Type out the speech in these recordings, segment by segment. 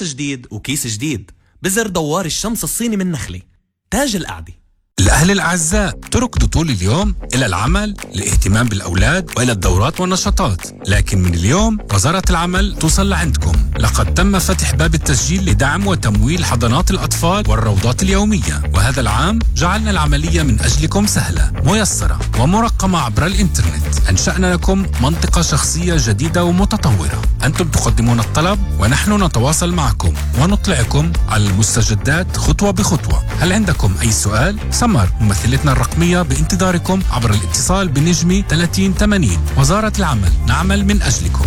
كيس جديد وكيس جديد. بزر دوار الشمس الصيني من نخلة. تاج القعدة. الأهل الأعزاء، تركضوا طول اليوم إلى العمل، الاهتمام بالأولاد وإلى الدورات والنشاطات، لكن من اليوم وزارة العمل توصل لعندكم. لقد تم فتح باب التسجيل لدعم وتمويل حضانات الأطفال والروضات اليومية، وهذا العام جعلنا العملية من أجلكم سهلة، ميسرة ومرقمة عبر الإنترنت. أنشأنا لكم منطقة شخصية جديدة ومتطورة. أنتم تقدمون الطلب ونحن نتواصل معكم ونطلعكم على المستجدات خطوة بخطوة. هل عندكم أي سؤال؟ سمر ممثلتنا الرقمية بانتظاركم عبر الاتصال بنجمي 3080. وزارة العمل، نعمل من أجلكم.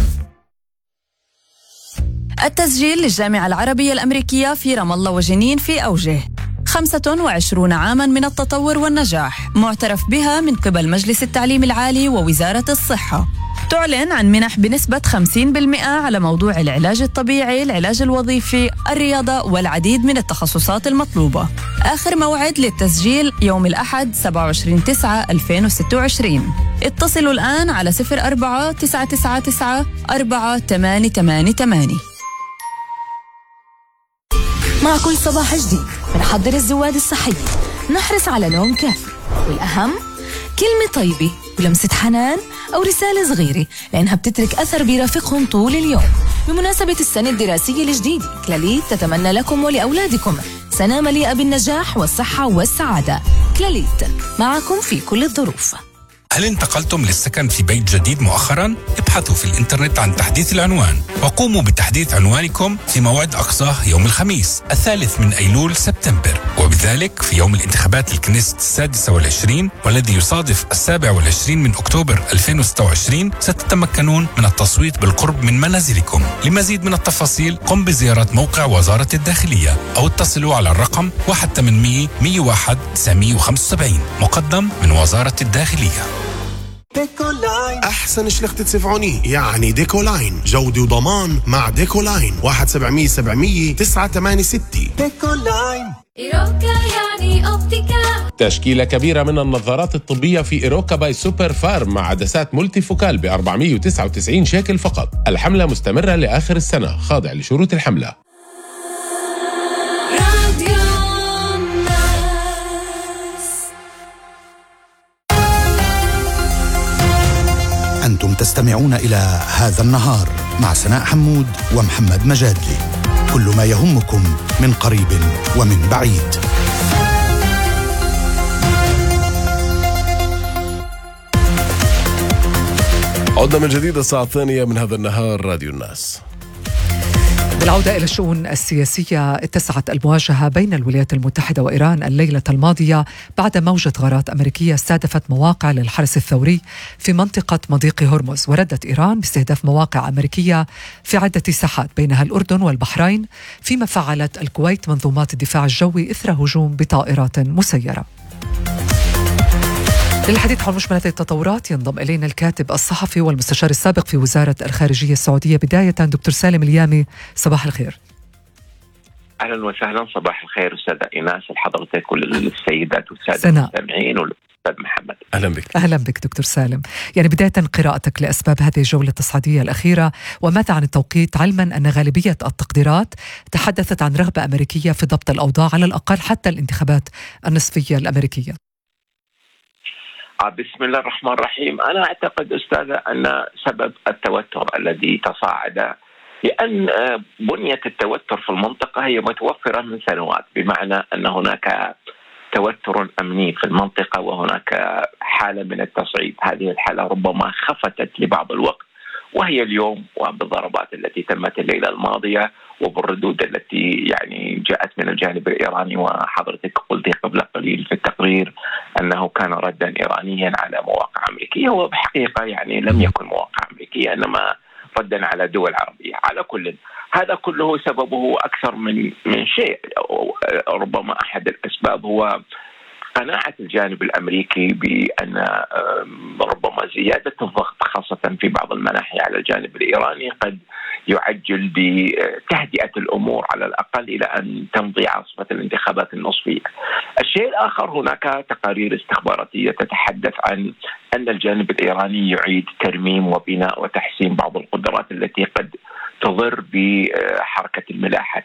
التسجيل للجامعة العربية الأمريكية في رام الله وجنين في أوجه. 25 عاما من التطور والنجاح، معترف بها من قبل مجلس التعليم العالي ووزارة الصحة. تعلن عن منح بنسبة 50% على موضوع العلاج الطبيعي، العلاج الوظيفي، الرياضة والعديد من التخصصات المطلوبة. آخر موعد للتسجيل يوم الأحد 27/9/2026. اتصلوا الآن على 04-999-4888. مع كل صباح جديد بنحضر الزواد الصحية، نحرص على نوم كافي، والأهم كلمة طيبة ولمسة حنان أو رسالة صغيرة، لأنها بتترك أثر بيرافقهم طول اليوم. بمناسبة السنة الدراسية الجديدة، كلاليت تتمنى لكم ولأولادكم سنة مليئة بالنجاح والصحة والسعادة. كلاليت، معكم في كل الظروف. هل انتقلتم للسكن في بيت جديد مؤخرا؟ ابحثوا في الإنترنت عن تحديث العنوان وقوموا بتحديث عنوانكم في موعد أقصاه يوم الخميس 3 أيلول سبتمبر، وبذلك في يوم الانتخابات للكنيست 26 والذي يصادف 27 من أكتوبر 2026 ستتمكنون من التصويت بالقرب من منازلكم. لمزيد من التفاصيل قم بزيارة موقع وزارة الداخلية أو اتصلوا على الرقم 1-800-101-975 مقدم من وزارة الداخلية. ديكولاين أحسن شلختة سفعوني، يعني ديكولاين جودة وضمان مع ديكولاين 1-700-700-986. ديكولاين إيروكا يعني أوبتيكا. تشكيلة كبيرة من النظارات الطبية في إيروكا باي سوبر فارم مع عدسات مولتي فوكال ب499 شيكل فقط. الحملة مستمرة لآخر السنة، خاضع لشروط الحملة. أنتم تستمعون إلى هذا النهار مع سناء حمود ومحمد مجادلي. كل ما يهمكم من قريب ومن بعيد. عدنا من جديد الساعة 2 من هذا النهار راديو الناس. بالعودة إلى الشؤون السياسية، اتسعت المواجهة بين الولايات المتحدة وإيران الليلة الماضية بعد موجة غارات أمريكية استهدفت مواقع للحرس الثوري في منطقة مضيق هرمز، وردت إيران باستهداف مواقع أمريكية في عدة ساحات بينها الأردن والبحرين، فيما فعلت الكويت منظومات الدفاع الجوي إثر هجوم بطائرات مسيرة. للحديث عن مجمل هذه التطورات ينضم إلينا الكاتب الصحفي والمستشار السابق في وزارة الخارجية السعودية. بداية دكتور سالم اليامي، صباح الخير. أهلا وسهلا، صباح الخير أستاذة إيناس، لحضرتك كل السيدات والسادة المستمعين والأستاذ محمد. أهلا بك. أهلا بك دكتور سالم. يعني بداية قراءتك لأسباب هذه الجولة التصعيدية الأخيرة، وماذا عن التوقيت، علما أن غالبية التقديرات تحدثت عن رغبة أمريكية في ضبط الأوضاع على الأقل حتى الانتخابات النصفية الأمريكية. بسم الله الرحمن الرحيم. أنا أعتقد أستاذة أن سبب التوتر الذي تصاعد لأن بنية التوتر في المنطقة هي متوفرة من سنوات، بمعنى أن هناك توتر أمني في المنطقة وهناك حالة من التصعيد. هذه الحالة ربما خفتت لبعض الوقت، وهي اليوم وبالضربات التي تمت الليلة الماضية وبالردود التي يعني جاءت من الجانب الإيراني. وحضرتك قلت قبل قليل في التقرير أنه كان ردا إيرانيا على مواقع أمريكية، وبحقيقة يعني لم يكن مواقع أمريكية إنما ردا على دول عربية. على كل هذا كله سببه أكثر من شيء. ربما أحد الأسباب هو قناعة الجانب الأمريكي بأن ربما زيادة الضغط خاصة في بعض المناحي على الجانب الإيراني قد يعجل بتهدئة الأمور على الأقل إلى أن تمضي عاصفة الانتخابات النصفية. الشيء الآخر، هناك تقارير استخباراتية تتحدث عن أن الجانب الإيراني يعيد ترميم وبناء وتحسين بعض القدرات التي قد تضر بحركة الملاحة